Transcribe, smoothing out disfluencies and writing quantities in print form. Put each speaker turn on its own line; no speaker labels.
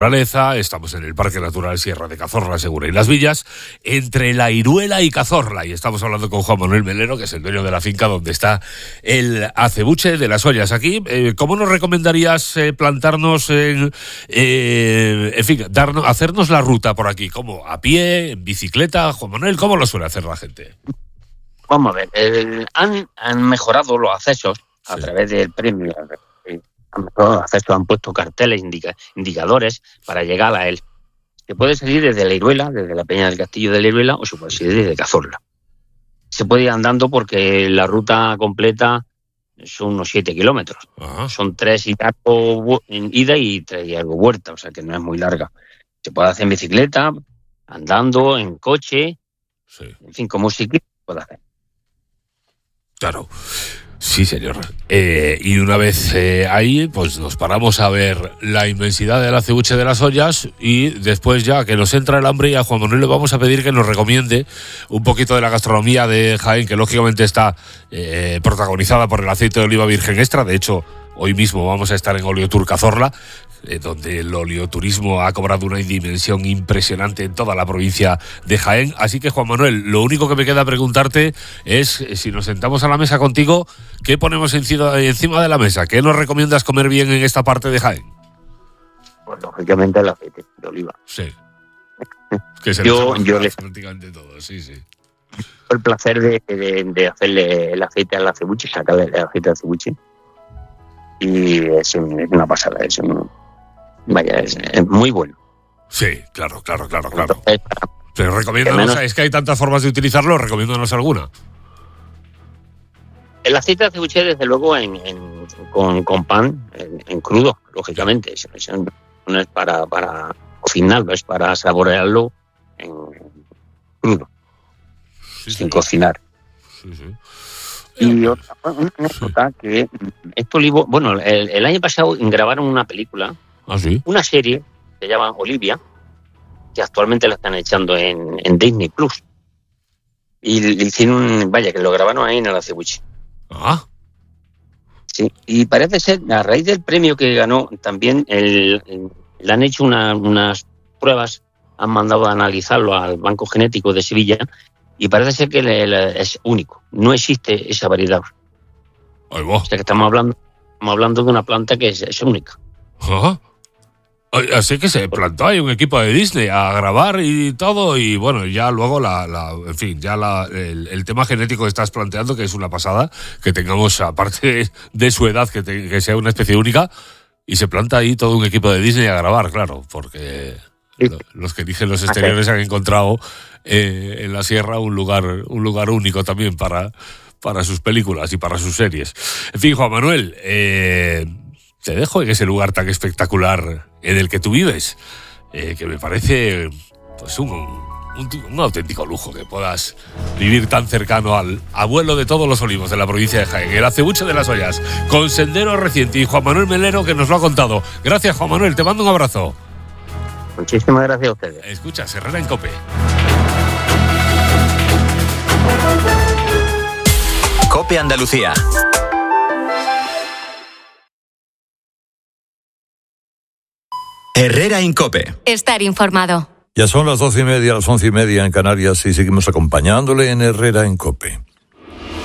Estamos en el Parque Natural Sierra de Cazorla, Segura y Las Villas, entre La Iruela y Cazorla, y estamos hablando con Juan Manuel Melero, que es el dueño de la finca donde está el acebuche de las Ollas. Aquí, ¿cómo nos recomendarías plantarnos en fin, hacernos la ruta por aquí? ¿Cómo? ¿A pie? ¿En bicicleta? Juan Manuel, ¿cómo lo suele hacer la gente?
Vamos a ver, han mejorado los accesos a través del premio. Han puesto carteles, indicadores para llegar a él. Se puede salir desde La Iruela, desde la Peña del Castillo de La Iruela, o se puede salir desde Cazorla. Se puede ir andando porque la ruta completa son unos 7 kilómetros. Ajá. Son 3 y algo en ida y 3 y algo vuelta, o sea que no es muy larga. Se puede hacer en bicicleta, andando, en coche, en fin, como ciclista se puede hacer.
Claro. Sí, señor. Y una vez ahí, pues nos paramos a ver la inmensidad del acebuche de las Ollas, y después, ya que nos entra el hambre, y a Juan Manuel le vamos a pedir que nos recomiende un poquito de la gastronomía de Jaén, que lógicamente está protagonizada por el aceite de oliva virgen extra. De hecho, hoy mismo vamos a estar en Oleotur Cazorla, donde el oleoturismo ha cobrado una dimensión impresionante en toda la provincia de Jaén. Así que, Juan Manuel, lo único que me queda preguntarte es, si nos sentamos a la mesa contigo, ¿qué ponemos encima de la mesa? ¿Qué nos recomiendas comer bien en esta parte de Jaén?
Pues lógicamente el aceite de oliva.
Sí. Que se yo prácticamente todo, sí.
El placer de hacerle el aceite al acebuche, sacarle el aceite al acebuche. Y es una pasada, es muy bueno.
Sí, claro. Entonces, pero recomiéndanos, es que hay tantas formas de utilizarlo, recomiéndanos alguna.
El aceite de acebuche, desde luego, con pan, en crudo, lógicamente. Eso no es para cocinarlo, es para saborearlo en crudo, sin cocinar. Sí. Y otra cosa que este olivo, bueno, el año pasado grabaron una película, una serie que se llama Olivia, que actualmente la están echando en Disney Plus. Y le hicieron, que lo grabaron ahí en el acebuche. Sí, y parece ser, a raíz del premio que ganó, también le han hecho unas pruebas, han mandado a analizarlo al Banco Genético de Sevilla. Y parece ser que es único. No existe esa variedad. O sea que estamos hablando de una planta que es única.
Así que se plantó ahí un equipo de Disney a grabar y todo, y bueno, ya luego el tema genético que estás planteando, que es una pasada, que tengamos, aparte de su edad, que sea una especie única, y se planta ahí todo un equipo de Disney a grabar, claro, porque los que dicen los exteriores han encontrado en la sierra un lugar único también para sus películas y para sus series. En fin, Juan Manuel, te dejo en ese lugar tan espectacular en el que tú vives, que me parece pues un auténtico lujo que puedas vivir tan cercano al abuelo de todos los olivos de la provincia de Jaén, el acebuche de las Ollas, con sendero reciente, y Juan Manuel Melero, que nos lo ha contado. Gracias, Juan Manuel, te mando un abrazo.
Muchísimas gracias a ustedes.
Escucha, Herrera en COPE.
COPE Andalucía. Herrera en COPE.
Estar informado.
Ya son las 12:30, las 11:30 en Canarias, y seguimos acompañándole en Herrera en COPE.